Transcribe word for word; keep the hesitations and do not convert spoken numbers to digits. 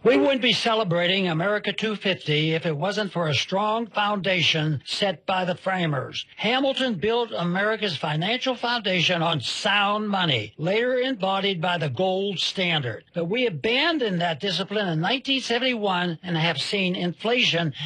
We wouldn't be celebrating America two fifty if it wasn't for a strong foundation set by the framers. Hamilton built America's financial foundation on sound money, later embodied by the gold standard. But we abandoned that discipline in nineteen seventy-one and have seen inflation